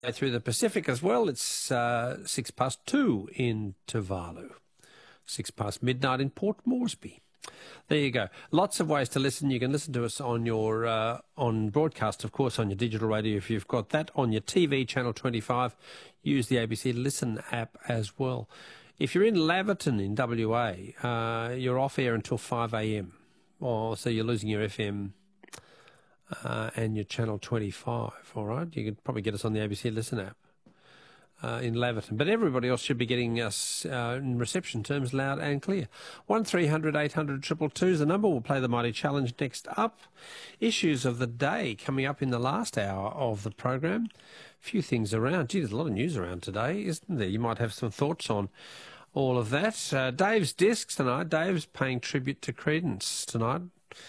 through the Pacific as well. It's 2:06 in Tuvalu, midnight in Port Moresby. There you go. Lots of ways to listen. You can listen to us on your on broadcast, of course, on your digital radio if you've got that. On your TV, Channel 25, use the ABC Listen app as well. If you're in Laverton in WA, you're off air until 5 a.m. So you're losing your FM and your Channel 25, all right? You could probably get us on the ABC Listen app in Laverton. But everybody else should be getting us, in reception terms, loud and clear. 1300 800 222 is the number. We'll play the Mighty Challenge next up. Issues of the day coming up in the last hour of the program. A few things around. Gee, there's a lot of news around today, isn't there? You might have some thoughts on all of that. Dave's Discs tonight. Dave's paying tribute to Creedence tonight.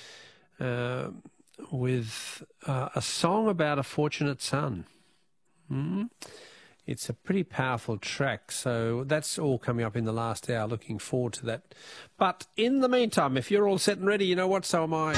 With a song about a fortunate son. It's a pretty powerful track, so that's all coming up in the last hour. Looking forward to that. But in the meantime, if you're all set and ready, you know what, so am I.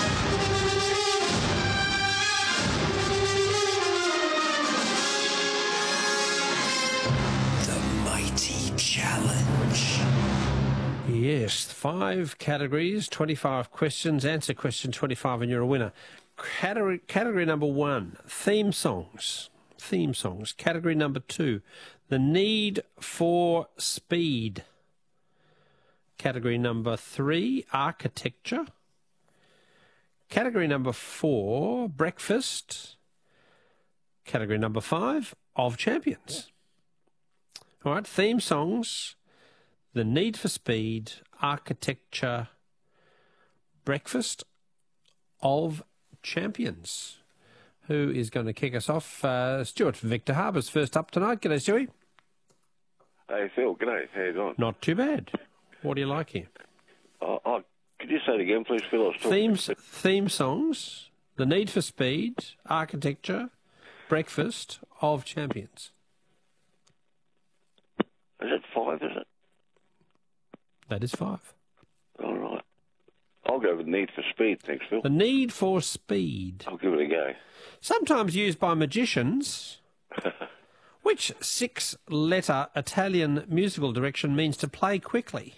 The Mighty Challenge. Yes, 5 categories, 25 questions. Answer question 25 and you're a winner. Category number 1, theme songs. Theme songs. Category number 2, the need for speed. Category number 3, architecture. Category number 4, breakfast. Category number 5, of champions. All right, theme songs, the need for speed, architecture, breakfast, of champions. Who is going to kick us off? Stuart from Victor Harbour's first up tonight. G'day, Stewie. Hey, Phil. G'day. How you doing? Not too bad. What do you like here? Could you say it again, please, Phil? Theme songs, the need for speed, architecture, breakfast, of champions. Is it 5, is it? That is 5. All right. I'll go with need for speed, thanks, Phil. The need for speed. I'll give it a go. Sometimes used by magicians. Which 6-letter Italian musical direction means to play quickly?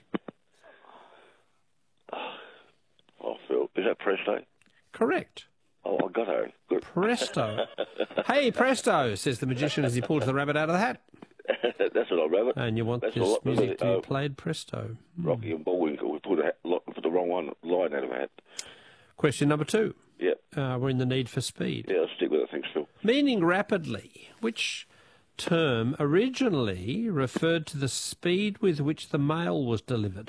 Oh, Phil, is that presto? Correct. Oh, I got it. Good. Presto. Hey, presto, says the magician as he pulls the rabbit out of the hat. That's what I rabbit. And you want this music to be played presto. Rocky and Bullwinkle, we put the wrong line out of a hat. Question number 2. Yep. We're in the need for speed. Yeah, I'll stick with it, thanks, Phil. Meaning rapidly, which term originally referred to the speed with which the mail was delivered?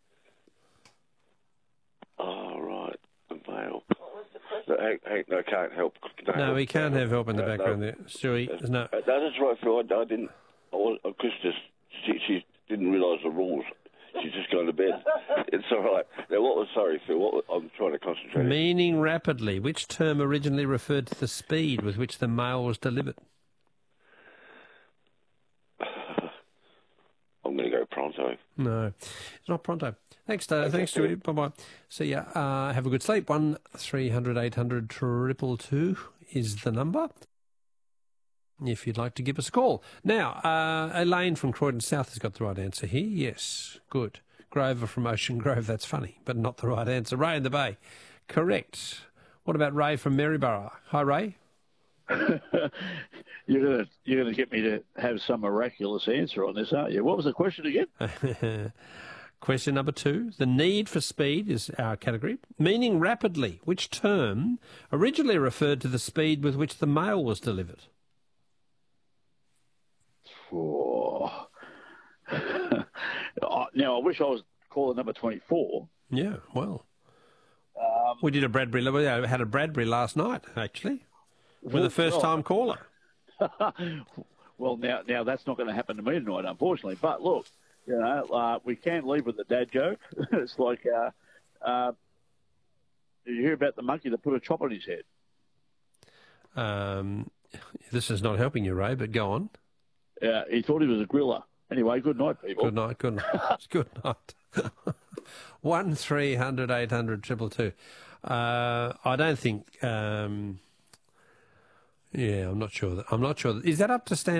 Oh, right, the mail. No, can't help. No, we can't have help in the background there. Stewie, there's no... That's right, Phil. I didn't... Chris she didn't realise the rules. She's just going to bed. It's all right. Now, sorry, Phil, I'm trying to concentrate. Meaning rapidly, which term originally referred to the speed with which the mail was delivered? I'm going to go pronto. No, it's not pronto. Thanks, thanks, Stewie. Bye-bye. See ya. Have a good sleep. 1300 800 222 is the number, if you'd like to give us a call. Now, Elaine from Croydon South has got the right answer here. Yes, good. Grover from Ocean Grove, that's funny, but not the right answer. Ray in the Bay, correct. What about Ray from Maryborough? Hi, Ray. You're gonna get me to have some miraculous answer on this, aren't you? What was the question again? Question number 2. The need for speed is our category. Meaning rapidly, which term originally referred to the speed with which the mail was delivered? Oh. Now, I wish I was caller number 24. Yeah, well. We did we had a Bradbury last night, actually, with a first-time caller. Well, now that's not going to happen to me tonight, unfortunately. But look, we can't leave with the dad joke. It's like, did you hear about the monkey that put a chop on his head? This is not helping you, Ray, but go on. Yeah, he thought he was a griller. Anyway, good night, people. Good night, good night. Good night. 1300 800 222. I don't think Yeah, I'm not sure. I'm not sure. Is that up to standard?